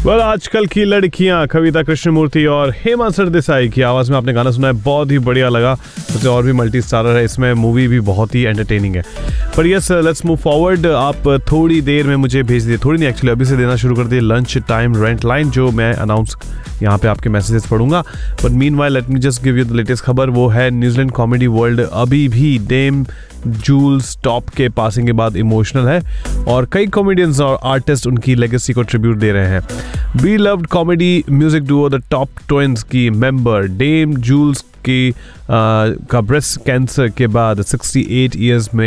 well, आजकल की लड़कियां कविता कृष्णमूर्ति और हेमा सरदेसाई की आवाज़ में आपने गाना सुना है, बहुत ही बढ़िया लगा। तो और भी मल्टी स्टारर है इसमें, मूवी भी बहुत ही एंटरटेनिंग है। पर यस, लेट्स मूव फॉरवर्ड। आप थोड़ी देर में मुझे भेज दिए, थोड़ी नहीं एक्चुअली अभी से देना शुरू कर दिए लंच टाइम रेंट लाइन, जो मैं अनाउंस यहाँ पे आपके मैसेजेस पढ़ूंगा। But meanwhile let me just give you the latest खबर। वो है न्यूजीलैंड कॉमेडी वर्ल्ड अभी भी डेम जूल्स टॉप के पासिंग के बाद इमोशनल है और कई कॉमेडियंस और आर्टिस्ट उनकी लेगेसी को ट्रिब्यूट दे रहे हैं। Be loved comedy music Duo the top twins की मेंबर डेम जूल्स का ब्रेस्ट कैंसर के बाद 68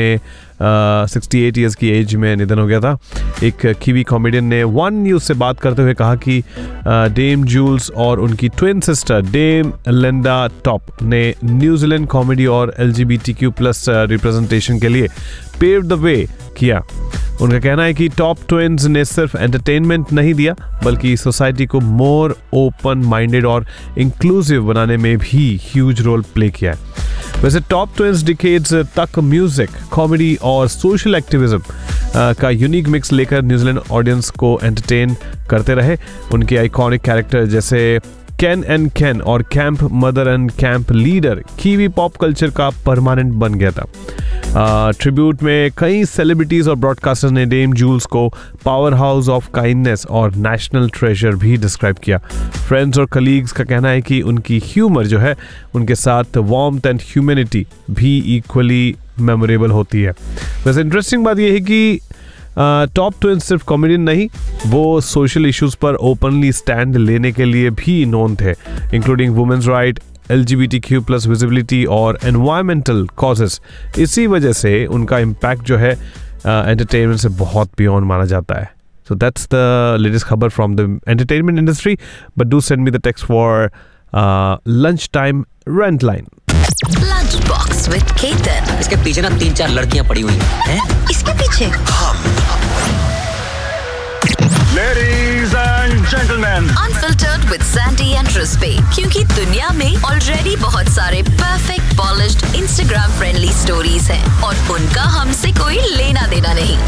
ईयर्स की एज में निधन हो गया था। एक कीवी कॉमेडियन ने वन न्यूज़ से बात करते हुए कहा कि डेम जूल्स और उनकी twin sister dam Linda top ने न्यूजीलैंड कॉमेडी और LGBTQ+ रिप्रेजेंटेशन के लिए पेव द वे किया। उनका कहना है कि टॉप ट्विंस ने सिर्फ एंटरटेनमेंट नहीं दिया बल्कि सोसाइटी को मोर ओपन माइंडेड और इंक्लूसिव बनाने में भी ह्यूज रोल प्ले किया है। वैसे टॉप ट्विंस डिकेड्स तक म्यूजिक, कॉमेडी और सोशल एक्टिविज्म का यूनिक मिक्स लेकर न्यूजीलैंड ऑडियंस को एंटरटेन करते रहे। उनके आइकॉनिक कैरेक्टर जैसे कैन एंड कैन और camp mother and camp leader kiwi pop culture का परमानेंट बन गया था। ट्रिब्यूट में कई सेलिब्रिटीज और ब्रॉडकास्टर्स ने डेम जूल्स को पावर हाउस ऑफ काइंडनेस और नेशनल ट्रेजर भी डिस्क्राइब किया। फ्रेंड्स और कलीग्स का कहना है कि उनकी ह्यूमर जो है उनके साथ वार्मथ एंड ह्यूमैनिटी भी इक्वली मेमोरेबल होती है। वैसे इंटरेस्टिंग बात यह है कि टॉप ट्विंस सिर्फ कॉमेडियन नहीं, वो सोशल इश्यूज पर ओपनली स्टैंड लेने के लिए भी नोन थे, including women's right, LGBTQ+ visibility और एनवायरमेंटल कॉजेस। इसी वजह से उनका इम्पैक्ट जो है एंटरटेनमेंट से बहुत बियॉन्ड माना जाता है। सो दैट्स द लेटेस्ट खबर from the entertainment industry. But do send me the text for lunch time rent line. Lunch box with Ketan. इसके पीछे ना 3-4 लड़कियां पड़ी हुई हैं। इसके पीछे Ladies and gentlemen, unfiltered with Sandy and रिस्पे, क्योंकि दुनिया में ऑलरेडी बहुत सारे perfect polished Instagram friendly stories हैं और उनका हमसे कोई लेना देना नहीं।